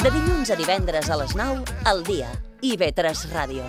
De dilluns a divendres a les 9, al dia. IB3 Ràdio.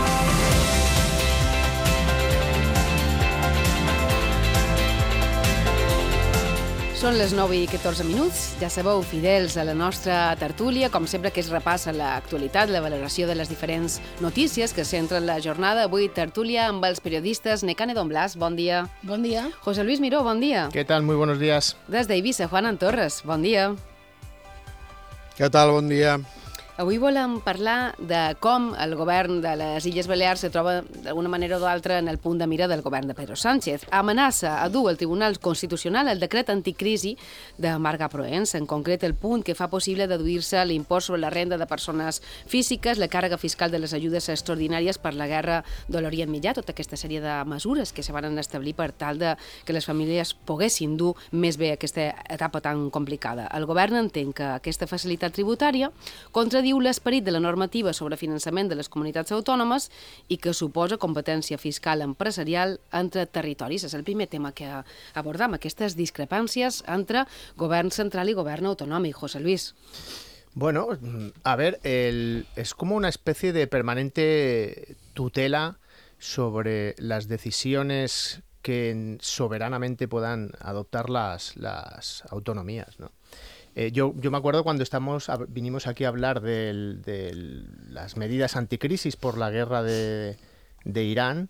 Són les 9 i 14 minuts. Ja sabeu, fidels a la nostra tertúlia, com sempre que es repassa l'actualitat, la valoració de les diferents notícies que centren la jornada. Avui tertúlia amb els periodistes Nekane Don Blas, bon dia. Bon dia. José Luis Miró, bon dia. ¿Qué tal? Muy buenos días. Des d'Eivissa, Juan Torres, bon dia. Què tal? Bon dia. Avui volem parlar de com el govern de les Illes Balears se troba d'alguna manera o d'altra en el punt de mira del govern de Pedro Sánchez. Amenaça a dur al Tribunal Constitucional el decret anticrisi de Marga Proens, en concret el punt que fa possible deduir-se l'impost sobre la renda de persones físiques, la càrrega fiscal de les ajudes extraordinàries per la guerra de l'Orient Mitjà, tota aquesta sèrie de mesures que se van establir per tal de que les famílies poguessin dur més bé aquesta etapa tan complicada. El govern entén que aquesta facilitat tributària contradiu l'esperit de la normativa sobre finançament de les comunitats autònomes i que suposa competència fiscal empresarial entre territoris. És el primer tema que abordam, aquestes discrepàncies entre govern central i govern autonòmic. José Luis. Bueno, a ver, es como una especie de permanente tutela sobre las decisiones que soberanamente puedan adoptar las autonomías, ¿no? Yo me acuerdo cuando vinimos aquí a hablar de las medidas anticrisis por la guerra de Irán.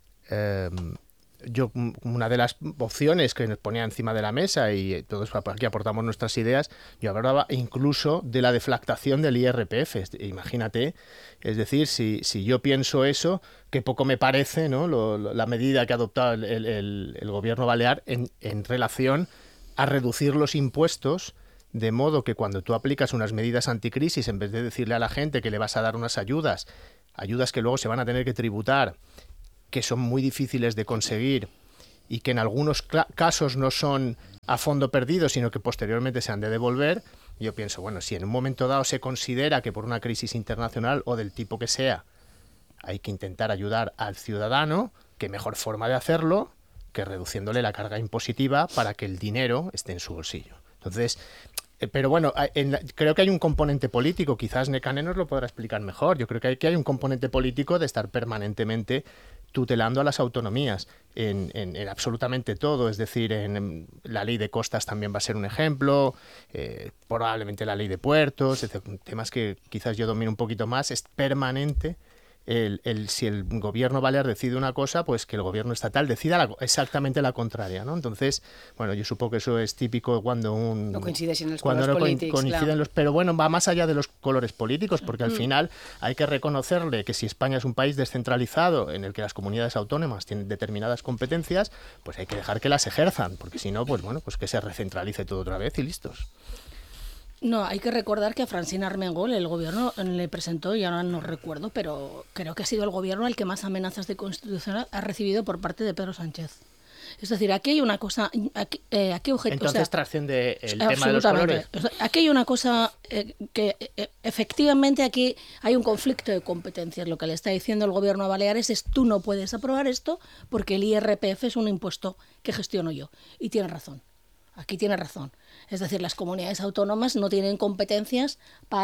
Una de las opciones que nos ponía encima de la mesa, y todos aquí aportamos nuestras ideas, yo hablaba incluso de la deflactación del IRPF. Imagínate, es decir, si yo pienso eso, que poco me parece, ¿no?, la medida que ha adoptado el gobierno balear en relación a reducir los impuestos, de modo que cuando tú aplicas unas medidas anticrisis, en vez de decirle a la gente que le vas a dar unas ayudas que luego se van a tener que tributar, que son muy difíciles de conseguir y que en algunos casos no son a fondo perdido, sino que posteriormente se han de devolver, yo pienso, bueno, si en un momento dado se considera que por una crisis internacional o del tipo que sea hay que intentar ayudar al ciudadano, qué mejor forma de hacerlo que reduciéndole la carga impositiva para que el dinero esté en su bolsillo. Entonces, pero bueno, creo que hay un componente político, quizás Nekane nos lo podrá explicar mejor. Yo creo que hay un componente político de estar permanentemente tutelando a las autonomías en absolutamente todo, es decir, en la ley de costas también va a ser un ejemplo, probablemente la ley de puertos, temas que quizás yo domino un poquito más, es permanente. Si el gobierno balear decide una cosa, pues que el gobierno estatal decida exactamente la contraria, ¿no? Entonces, bueno, yo supongo que eso es típico cuando no coinciden los colores políticos, coinciden claro. Pero bueno, va más allá de los colores políticos, porque al final hay que reconocerle que si España es un país descentralizado en el que las comunidades autónomas tienen determinadas competencias, pues hay que dejar que las ejerzan, porque si no, pues bueno, pues que se recentralice todo otra vez y listos. No, hay que recordar que a Francina Armengol el gobierno le presentó, y ahora no recuerdo, pero creo que ha sido el gobierno el que más amenazas de constitucional ha recibido por parte de Pedro Sánchez. Es decir, aquí hay una cosa... Entonces trasciende el tema de los colores. Aquí hay una cosa que efectivamente aquí hay un conflicto de competencias. Lo que le está diciendo el gobierno a Baleares es tú no puedes aprobar esto porque el IRPF es un impuesto que gestiono yo. Y tiene razón. Aquí tiene razón. Es decir, las comunidades autónomas no tienen competencias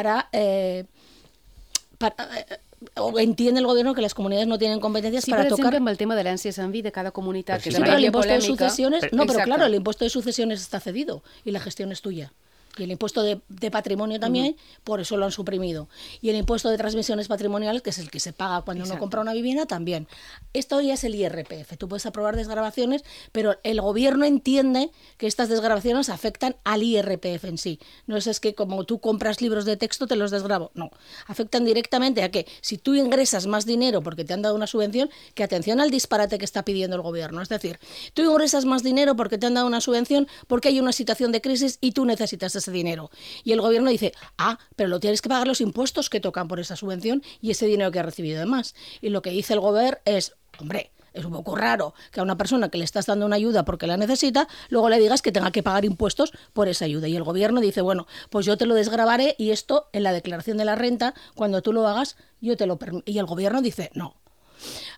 o entiende el gobierno que las comunidades no tienen competencias para tocar... Sí, per exemple, amb el tema de l'herència en vida de cada comunitat, que Sí, pero el impuesto polèmica... de sucesiones... No, pero Exacte. claro, el impuesto de sucesiones está cedido y la gestión es tuya. Y el impuesto de patrimonio también, por eso lo han suprimido. Y el impuesto de transmisiones patrimoniales, que es el que se paga cuando uno compra una vivienda, también. Esto ya es el IRPF. Tú puedes aprobar desgravaciones, pero el gobierno entiende que estas desgravaciones afectan al IRPF en sí. No es que como tú compras libros de texto te los desgravo. No. Afectan directamente a que si tú ingresas más dinero porque te han dado una subvención, que atención al disparate que está pidiendo el gobierno. Es decir, tú ingresas más dinero porque te han dado una subvención porque hay una situación de crisis y tú necesitas ese dinero. Y el gobierno dice, pero lo tienes que pagar los impuestos que tocan por esa subvención y ese dinero que ha recibido de más. Y lo que dice el gobierno es, hombre, es un poco raro que a una persona que le estás dando una ayuda porque la necesita, luego le digas que tenga que pagar impuestos por esa ayuda. Y el gobierno dice, bueno, pues yo te lo desgravaré y esto en la declaración de la renta, cuando tú lo hagas, yo te lo permito. Y el gobierno dice, no.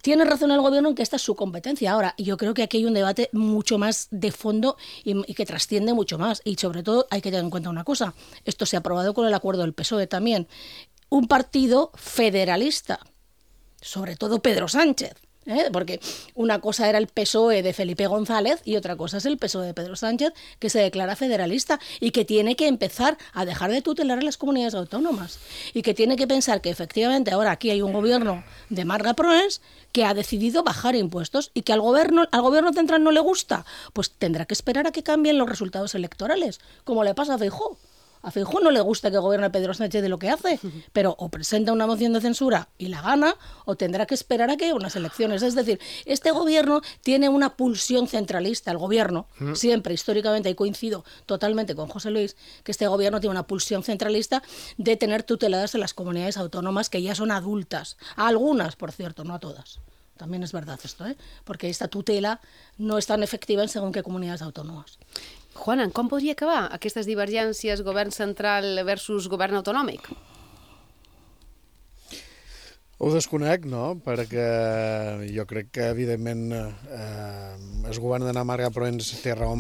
tiene razón el gobierno en que esta es su competencia. Ahora, yo creo que aquí hay un debate mucho más de fondo y que trasciende mucho más. Y sobre todo hay que tener en cuenta una cosa. Esto se ha aprobado con el acuerdo del PSOE también. Un partido federalista, sobre todo Pedro Sánchez. Porque una cosa era el PSOE de Felipe González y otra cosa es el PSOE de Pedro Sánchez, que se declara federalista y que tiene que empezar a dejar de tutelar a las comunidades autónomas y que tiene que pensar que efectivamente ahora aquí hay un gobierno de Marga Proens que ha decidido bajar impuestos y que al gobierno central no le gusta, pues tendrá que esperar a que cambien los resultados electorales, como le pasa a Feijóo. A Feijóo no le gusta que gobierne Pedro Sánchez de lo que hace, pero o presenta una moción de censura y la gana, o tendrá que esperar a que haya unas elecciones. Es decir, este gobierno tiene una pulsión centralista, el gobierno, siempre históricamente, y coincido totalmente con José Luis, que este gobierno tiene una pulsión centralista de tener tuteladas a las comunidades autónomas que ya son adultas. A algunas, por cierto, no a todas. También es verdad esto, porque esta tutela no es tan efectiva en según qué comunidades autónomas. Juana, com podria acabar aquestes divergències govern central versus govern autonòmic? Ho desconec, no? Perquè jo crec que, evidentment, el govern de Marga Proens té raó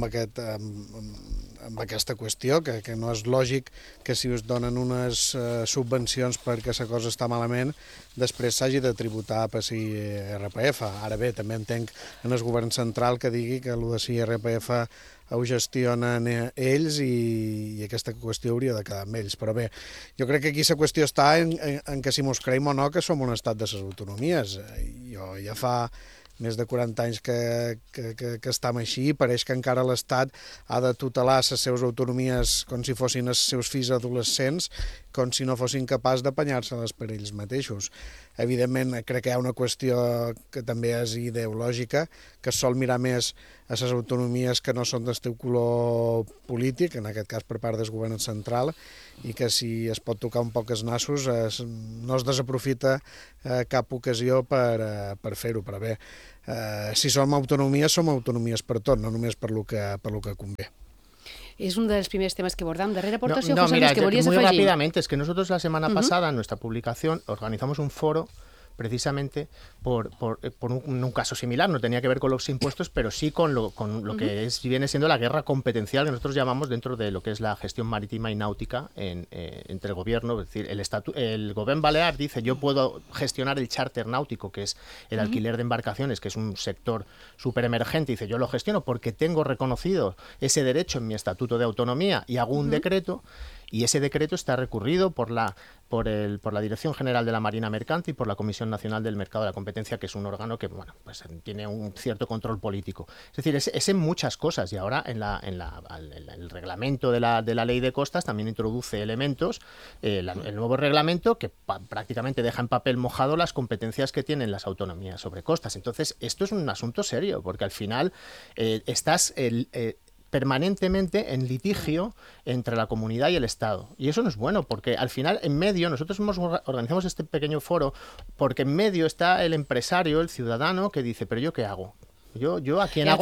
amb aquesta qüestió, que no és lògic que si us donen unes subvencions perquè la cosa està malament, després s'hagi de tributar per l'IRPF. Ara bé, també entenc en el govern central que digui que el de l'IRPF ho gestionen ells i aquesta qüestió hauria de quedar amb ells. Però bé, jo crec que aquí la qüestió està en que si mos creiem o no que som un estat de les autonomies. Jo ja fa més de 40 anys que estem així, pareix que encara l'Estat ha de tutelar les seves autonomies com si fossin els seus fills adolescents, com si no fossin capaços d'apanyar-se-les per ells mateixos. Evidentment, crec que hi ha una qüestió que també és ideològica, que es sol mirar més a les autonomies que no són del teu color polític, en aquest cas per part del govern central, i que si es pot tocar un poc els nassos no es desaprofita cap ocasió per fer-ho. Però bé, si som autonomies per tot, no només per lo que convé. Es uno de los primeros temas que abordamos. Darrera aportación, No, José Luis, que volvías a muy afegir. rápidamente, es que nosotros la semana pasada, en nuestra publicación, organizamos un foro precisamente por un caso similar. No tenía que ver con los impuestos, pero sí con lo que viene siendo la guerra competencial que nosotros llamamos dentro de lo que es la gestión marítima y náutica entre el gobierno. Es decir, el gobierno balear dice: yo puedo gestionar el charter náutico, que es el alquiler de embarcaciones, que es un sector súper emergente. Dice: yo lo gestiono porque tengo reconocido ese derecho en mi estatuto de autonomía y hago un decreto. Y ese decreto está recurrido por la Dirección General de la Marina Mercante y por la Comisión Nacional del Mercado de la Competencia, que es un órgano que pues tiene un cierto control político. Es decir, es en muchas cosas, y ahora el reglamento de la Ley de Costas también introduce elementos, el nuevo reglamento que prácticamente deja en papel mojado las competencias que tienen las autonomías sobre costas. Entonces, esto es un asunto serio, porque al final estás permanentemente en litigio entre la comunidad y el Estado. Y eso no es bueno, porque al final en medio, nosotros organizamos este pequeño foro porque en medio está el empresario, el ciudadano, que dice: ¿pero yo qué hago? Yo a quién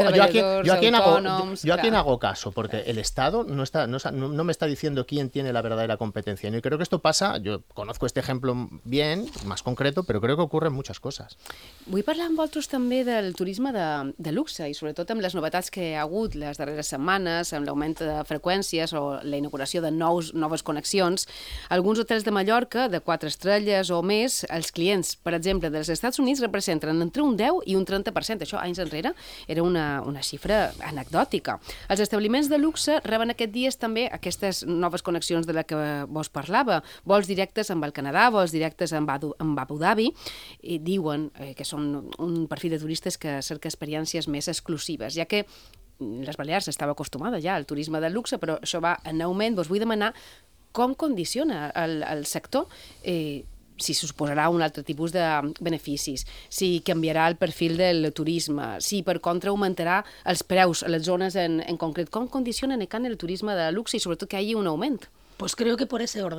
hago caso, porque el Estado no me está diciendo quién tiene la verdadera competencia. Y creo que esto pasa, yo conozco este ejemplo bien, más concreto, pero creo que ocurre en muchas cosas. Vull parlar amb vosaltres també del turisme de luxe i sobretot amb les novetats que hi ha hagut les darreres setmanes, amb l'augment de freqüències o la inauguració de noves connexions. Alguns hotels de Mallorca, de 4 estrelles o més, els clients, per exemple, dels Estats Units representen entre un 10 i un 30%. Això, anys enrere, era una xifra anecdòtica. Els establiments de luxe reben aquests dies també aquestes noves connexions de la que vos parlava, vols directes amb el Canadà, vols directes amb Abu Dhabi, i diuen que són un perfil de turistes que cerca experiències més exclusives, ja que les Balears estava acostumada ja al turisme de luxe, però això va en augment. Vos vull demanar com condiciona el sector, si suposarà un altre tipus de beneficis, si canviarà el perfil del turisme, si per contra augmentarà els preus a les zones en concret. Com condiciona el turisme de luxe i sobretot que hi hagi un augment? Pues creo que por ese orden.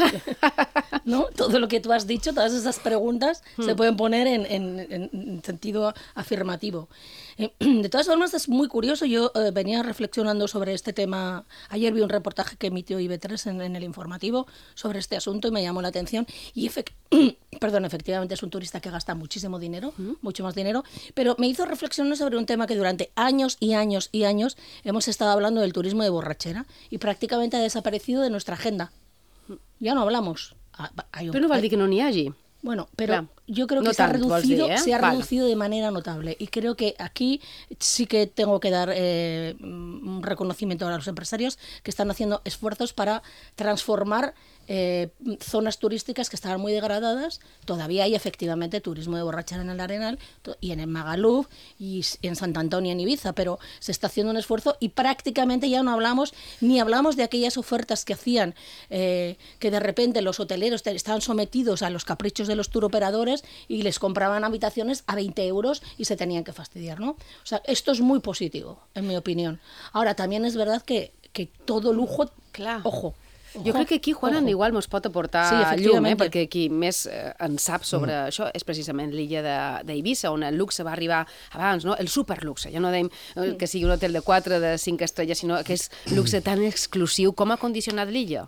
¿no? Todo lo que tú has dicho, todas esas preguntas se pueden poner en sentido afirmativo. De todas formas, es muy curioso. Yo venía reflexionando sobre este tema. Ayer vi un reportaje que emitió IB3 en el informativo sobre este asunto y me llamó la atención. Y efectivamente es un turista que gasta muchísimo dinero, mucho más dinero, pero me hizo reflexionar sobre un tema que durante años y años y años hemos estado hablando del turismo de borrachera y prácticamente ha desaparecido de nuestra agenda. Ya no hablamos. Però no vol dir que no n'hi hagi. Bueno, pero Clar. yo creo que No se ha tant, vols reducido, dir, se ha Vale. reducido de manera notable. Y creo que aquí sí que tengo que dar un reconocimiento a los empresarios que están haciendo esfuerzos para transformar zonas turísticas que estaban muy degradadas. Todavía hay efectivamente turismo de borrachera en el Arenal y en el Magaluf y en Sant Antonio, en Ibiza, pero se está haciendo un esfuerzo y prácticamente ya no hablamos de aquellas ofertas que hacían que de repente los hoteleros estaban sometidos a los caprichos de los turoperadores y les compraban habitaciones a 20 euros y se tenían que fastidiar, ¿no? O sea, esto es muy positivo, en mi opinión. Ahora, también es verdad que todo lujo, Clar. ojo, Jo crec que aquí, Juan, igual mos pot aportar Sí, llum, efectivament. perquè qui més en sap sobre això és precisament l'illa d'Eivissa, on el luxe va arribar abans, no? El superluxe. Ja no dèiem que sigui un hotel de 4, de 5 estrelles, sinó que és luxe tan exclusiu. Com ha condicionat l'illa?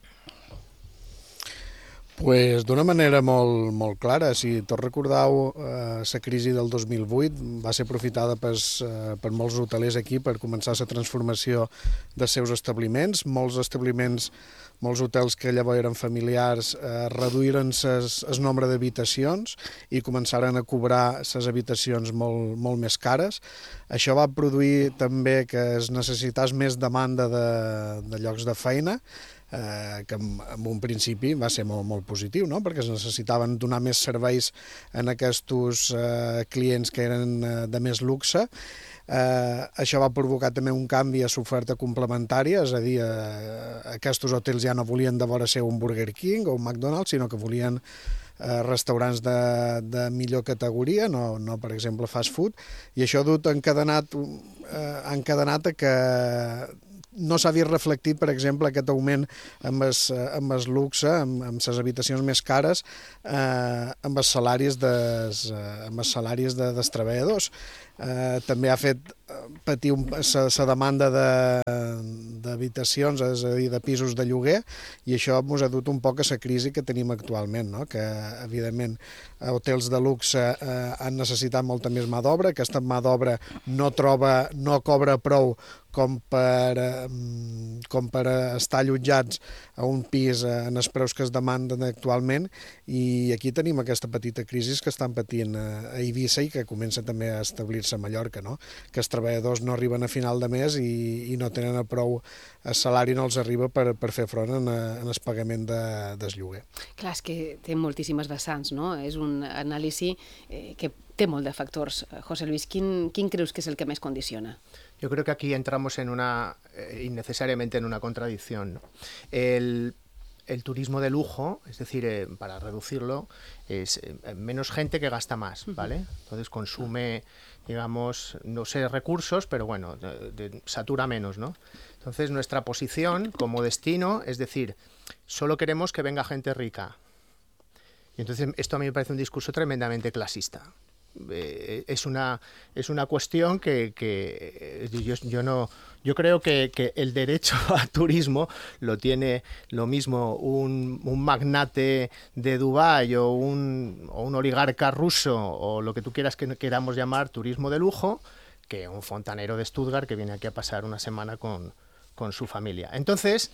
Pues d'una manera molt clara. Si tots recordeu, la crisi del 2008 va ser aprofitada per molts hotelers aquí per començar la transformació dels seus establiments. Molts hotels que llavors eren familiars reduïren el nombre d'habitacions i començaren a cobrar les habitacions molt més cares. Això va produir també que es necessités més demanda de llocs de feina, que en un principi va ser molt positiu, no? Perquè es necessitaven donar més serveis en aquests clients que eren de més luxe. Això va provocar també un canvi a l'oferta complementària, és a dir, aquests hotels ja no volien de vora ser un Burger King o un McDonald's, sinó que volien restaurants de millor categoria, no per exemple fast food, i això ha encadenat a que no s'ha vist reflectit, per exemple, aquest augment amb el luxe, amb les habitacions més cares, amb els salaris dels treballadors. També ha fet patir la demanda d'habitacions, és a dir, de pisos de lloguer, i això ens ha dut un poc a la crisi que tenim actualment, no? Que, evidentment, hotels de luxe han necessitat molta més mà d'obra, aquesta mà d'obra no cobra prou com per estar allotjats a un pis en els preus que es demanden actualment, i aquí tenim aquesta petita crisi que estan patint a Eivissa i que comença també a establir-se a Mallorca, no? Que els treballadors no arriben a final de mes i no tenen prou, el salari no els arriba per fer front en el pagament del lloguer. Clar, és que té moltíssimes vessants, no? És un anàlisi que té molt de factors. José Luis, quin creus que és el que més condiciona? Yo creo que aquí entramos innecesariamente en una contradicción, ¿no? El turismo de lujo, es decir, para reducirlo, es menos gente que gasta más, ¿vale? Entonces consume, digamos, no sé, recursos, pero bueno, satura menos, ¿no? Entonces nuestra posición como destino es decir, solo queremos que venga gente rica. Y entonces esto a mí me parece un discurso tremendamente clasista. Es una cuestión que yo creo que el derecho al turismo lo tiene lo mismo un magnate de Dubái o un oligarca ruso o lo que tú quieras que queramos llamar turismo de lujo, que un fontanero de Stuttgart que viene aquí a pasar una semana con su familia. Entonces,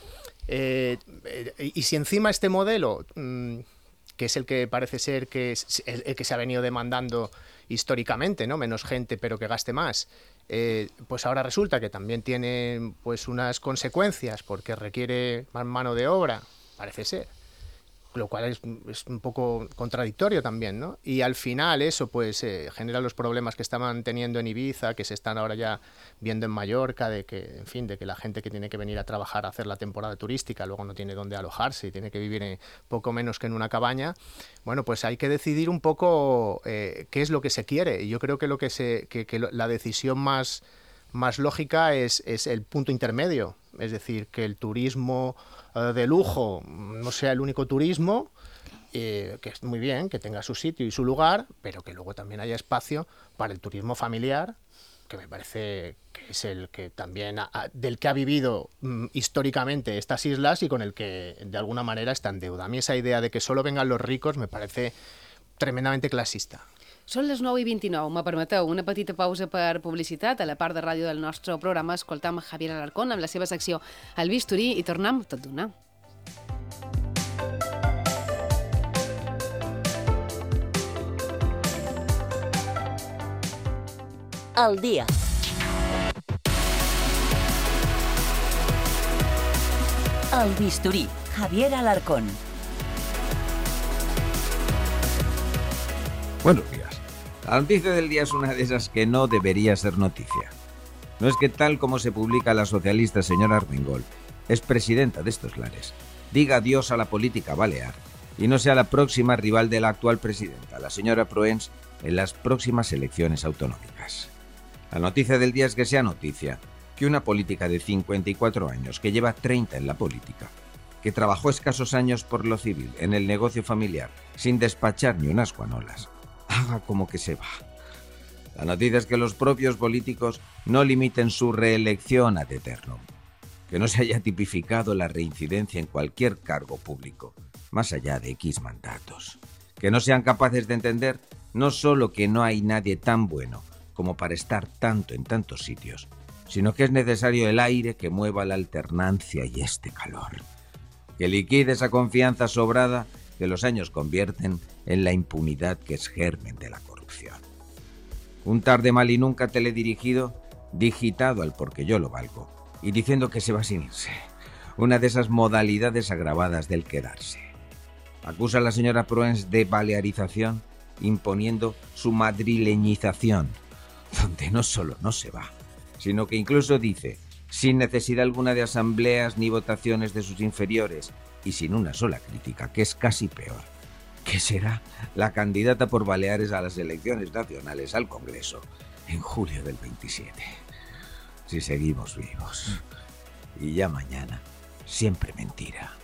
y si encima este modelo, que es el que parece ser que es el que se ha venido demandando históricamente, ¿no? Menos gente pero que gaste más, pues ahora resulta que también tiene pues unas consecuencias porque requiere más mano de obra, parece ser, lo cual es un poco contradictorio también, ¿no? Y al final eso pues genera los problemas que estaban teniendo en Ibiza, que se están ahora ya viendo en Mallorca, de que la gente que tiene que venir a trabajar a hacer la temporada turística luego no tiene dónde alojarse y tiene que vivir poco menos que en una cabaña. Bueno, pues hay que decidir un poco qué es lo que se quiere. Y yo creo que la decisión más más lógica es el punto intermedio, es decir, que el turismo de lujo no sea el único turismo, que es muy bien, que tenga su sitio y su lugar, pero que luego también haya espacio para el turismo familiar, que me parece que es el que también del que ha vivido históricamente estas islas y con el que de alguna manera está en deuda. A mí esa idea de que solo vengan los ricos me parece tremendamente clasista. Són les 9:29. Me permeteu una petita pausa per publicitat. A la part de ràdio del nostre programa escoltam Javier Alarcón amb la seva secció El Bisturí i tornem tot d'una. Al dia. El Bisturí, Javier Alarcón. Buenos días. La noticia del día es una de esas que no debería ser noticia. No es que tal como se publica la socialista señora Armengol, es presidenta de estos lares, diga adiós a la política balear y no sea la próxima rival de la actual presidenta, la señora Proens, en las próximas elecciones autonómicas. La noticia del día es que sea noticia que una política de 54 años, que lleva 30 en la política, que trabajó escasos años por lo civil en el negocio familiar, sin despachar ni unas guanolas, haga como que se va. La noticia es que los propios políticos no limiten su reelección ad eternum, que no se haya tipificado la reincidencia en cualquier cargo público, más allá de X mandatos, que no sean capaces de entender no solo que no hay nadie tan bueno como para estar tanto en tantos sitios, sino que es necesario el aire que mueva la alternancia y este calor, que liquide esa confianza sobrada que los años convierten en la impunidad que es germen de la corrupción. Un tarde mal y nunca teledirigido, digitado al porque yo lo valgo, y diciendo que se va sin irse, una de esas modalidades agravadas del quedarse. Acusa a la señora Proens de balearización, imponiendo su madrileñización, donde no solo no se va, sino que incluso dice, sin necesidad alguna de asambleas ni votaciones de sus inferiores, y sin una sola crítica, que es casi peor, que será la candidata por Baleares a las elecciones nacionales al Congreso en julio del 27. Si seguimos vivos. Y ya mañana, siempre mentira.